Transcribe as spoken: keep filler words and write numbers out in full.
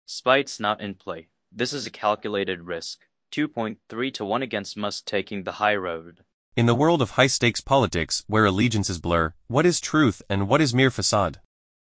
Spite's not in play. This is a calculated risk. two point three to one against Musk taking the high road. In the world of high-stakes politics, where allegiances blur, what is truth and what is mere facade?